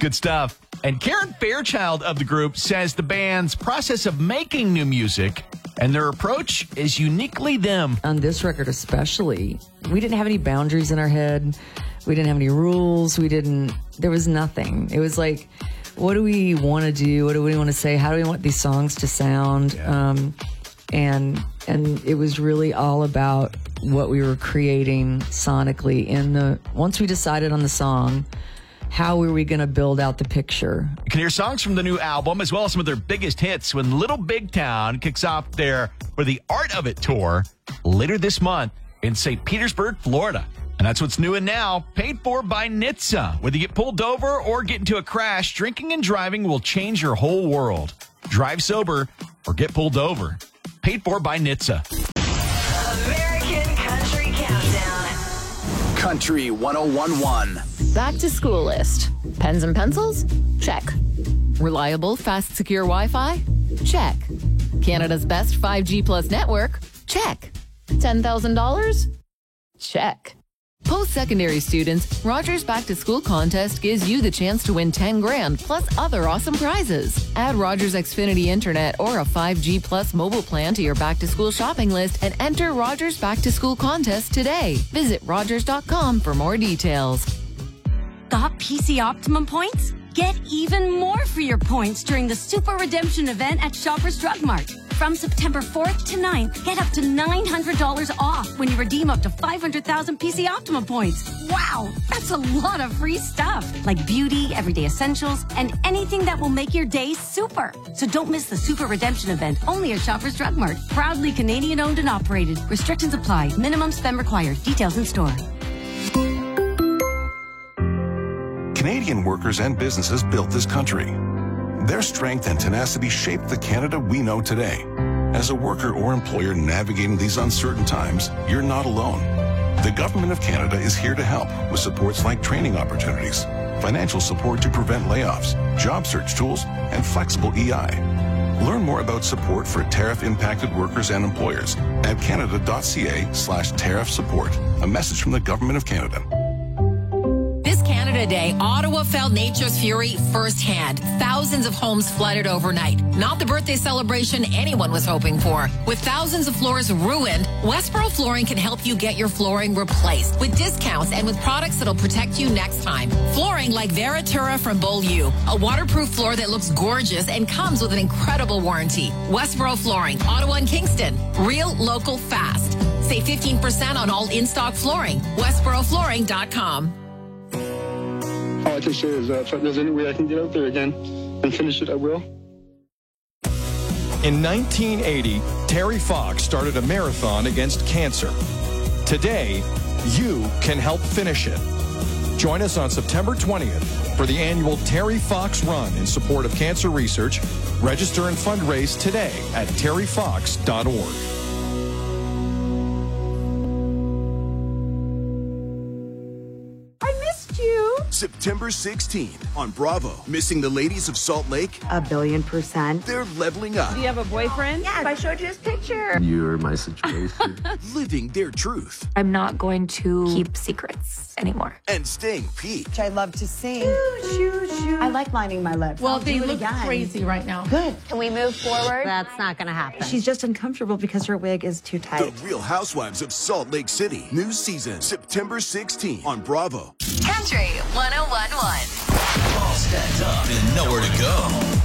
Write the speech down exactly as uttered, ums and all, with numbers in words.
good stuff. And Karen Fairchild of the group says the band's process of making new music and their approach is uniquely them. On this record especially, we didn't have any boundaries in our head. We didn't have any rules. We didn't, there was nothing. It was like, what do we want to do? What do we want to say? How do we want these songs to sound? Yeah. Um, and and it was really all about what we were creating sonically in the, once we decided on the song, how were we going to build out the picture? You can hear songs from the new album as well as some of their biggest hits when Little Big Town kicks off their For the Art of It tour later this month in Saint Petersburg, Florida. And that's what's new and now, paid for by N H T S A. Whether you get pulled over or get into a crash, drinking and driving will change your whole world. Drive sober or get pulled over. Paid for by N H T S A. American Country Countdown. Country one oh one point one. Back to school list. Pens and pencils? Check. Reliable, fast, secure Wi-Fi? Check. Canada's best five G plus network? Check. ten thousand dollars? Check. Post-secondary students, Rogers Back to School contest gives you the chance to win ten grand plus other awesome prizes. Add Rogers Xfinity Internet or a five G plus mobile plan to your back to school shopping list and enter Rogers Back to School contest today. Visit rogers dot com for more details. Got P C Optimum points? Get even more for your points during the Super Redemption event at Shoppers Drug Mart. From September fourth to ninth, get up to nine hundred dollars off when you redeem up to five hundred thousand P C Optimum points. Wow, that's a lot of free stuff, like beauty, everyday essentials, and anything that will make your day super. So don't miss the Super Redemption event, only at Shoppers Drug Mart. Proudly Canadian owned and operated. Restrictions apply. Minimum spend required. Details in store. Canadian workers and businesses built this country. Their strength and tenacity shaped the Canada we know today. As a worker or employer navigating these uncertain times, you're not alone. The Government of Canada is here to help with supports like training opportunities, financial support to prevent layoffs, job search tools, and flexible E I. Learn more about support for tariff-impacted workers and employers at canada.ca slash tariff support. A message from the Government of Canada. Canada Day, Ottawa felt nature's fury firsthand. Thousands of homes flooded overnight. Not the birthday celebration anyone was hoping for. With thousands of floors ruined, Westboro Flooring can help you get your flooring replaced with discounts and with products that'll protect you next time. Flooring like Veritura from Beaulieu, a waterproof floor that looks gorgeous and comes with an incredible warranty. Westboro Flooring, Ottawa and Kingston. Real, local, fast. Save fifteen percent on all in-stock flooring. westboro flooring dot com. All I can say is that if there's any way I can get out there again and finish it, I will. In nineteen eighty, Terry Fox started a marathon against cancer. Today, you can help finish it. Join us on September twentieth for the annual Terry Fox Run in support of cancer research. Register and fundraise today at terry fox dot org. September sixteenth on Bravo. Missing the ladies of Salt Lake? A billion percent. They're leveling up. Do you have a boyfriend? Yes, I showed you his picture. You're my situation. Living their truth. I'm not going to keep secrets anymore. And staying peaked. I love to sing. Shoo, shoo, shoo. I like lining my lips. Well, I'll they look again. crazy right now. Good. Can we move forward? That's not going to happen. She's just uncomfortable because her wig is too tight. The Real Housewives of Salt Lake City. New season, September sixteenth on Bravo. Country one oh one point one. All stacked up and nowhere to go.